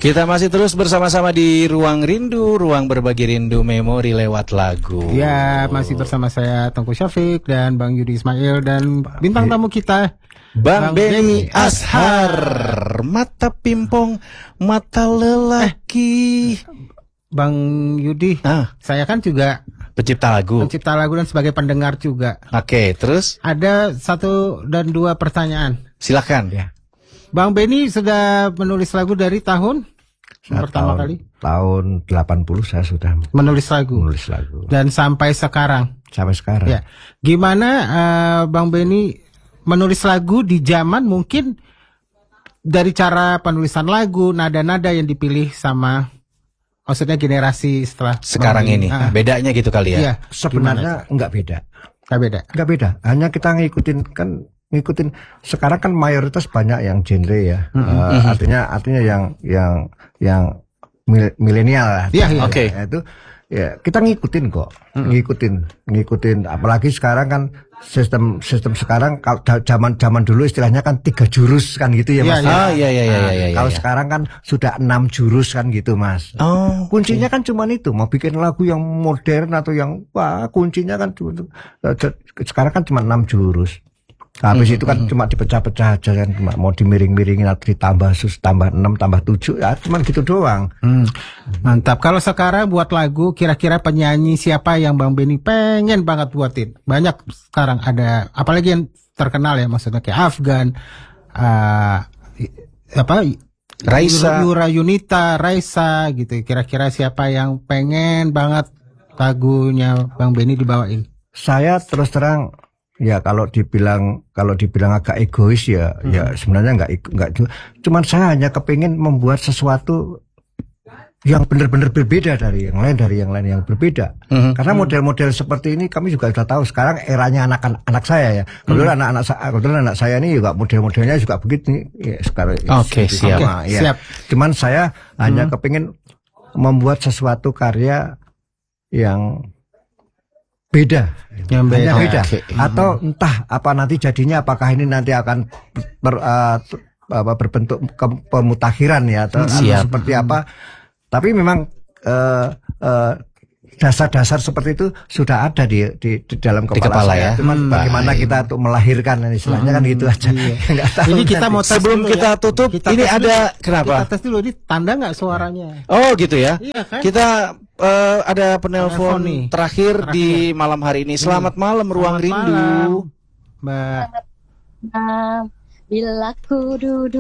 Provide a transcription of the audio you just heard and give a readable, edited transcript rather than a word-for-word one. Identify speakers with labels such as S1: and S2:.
S1: Kita masih terus bersama-sama di Ruang Rindu, ruang berbagi rindu memori lewat lagu.
S2: Ya, masih bersama saya Tengku Syafiq dan Bang Yudi Ismail dan bintang tamu kita
S1: Bang Benny Ashar. Mata pimpong, mata lelaki.
S2: Bang Yudi, saya kan juga
S1: pencipta lagu
S2: dan sebagai pendengar juga.
S1: Oke, terus?
S2: Ada 1 dan 2 pertanyaan.
S1: Silakan ya.
S2: Bang Benny sudah menulis lagu dari tahun pertama kali?
S3: Tahun 80 saya sudah
S2: menulis lagu. Dan sampai sekarang. Ya. Gimana Bang Benny menulis lagu di zaman mungkin dari cara penulisan lagu, nada-nada yang dipilih sama maksudnya generasi setelah
S1: sekarang ini. Bedanya gitu kali ya?
S2: Iya,
S3: sebenarnya enggak beda. Hanya kita ngikutin sekarang kan mayoritas banyak yang genre ya. Artinya yang milenial lah.
S2: Iya.
S3: Oke. Itu ya kita ngikutin kok. Ngikutin apalagi sekarang kan sistem sekarang kalau zaman dulu istilahnya kan 3 jurus kan gitu ya Mas.
S1: Iya.
S3: Kalau sekarang kan sudah 6 jurus kan gitu Mas. Kuncinya kan cuma itu, mau bikin lagu yang modern atau yang kuncinya kan sekarang kan cuma 6 jurus. Habis itu kan cuma dipecah-pecah aja kan, cuma mau dimiring-miringin atau ditambah tambah 6 tambah 7 ya cuma gitu doang.
S2: Mantap. Kalau sekarang buat lagu, kira-kira penyanyi siapa yang Bang Benny pengen banget buatin? Banyak sekarang ada, apalagi yang terkenal ya, maksudnya kayak Afgan,
S1: Raisa,
S2: Yura Yunita, Raisa gitu. Kira-kira siapa yang pengen banget lagunya Bang Benny dibawain?
S3: Saya terus terang ya kalau dibilang agak egois ya sebenarnya enggak, cuman saya hanya kepingin membuat sesuatu yang benar-benar berbeda dari yang lain yang berbeda. Karena model-model seperti ini kami juga sudah tahu sekarang eranya anak-anak saya ya. Kebetulan anak saya ini juga model-modelnya juga begitu ya sekarang.
S1: Siap.
S3: Cuman saya hanya kepingin membuat sesuatu karya yang beda. Atau entah apa nanti jadinya, apakah ini nanti akan berbentuk pemutakhiran ya atau seperti apa. Tapi memang dasar-dasar seperti itu sudah ada di dalam kepala saya.
S1: Ya.
S3: Cuman bagaimana kita untuk melahirkan istilahnya kan gitu aja.
S2: Ini kita mau tes
S1: sebelum kita tutup, ini ada kenapa?
S2: Kita tes dulu, ini tanda nggak suaranya?
S1: Oh gitu ya.
S2: Iya kan?
S1: Kita ada penelpon terakhir di malam hari ini. Selamat malam Ruang Rindu.
S2: Mbak.
S4: Bila ku duduk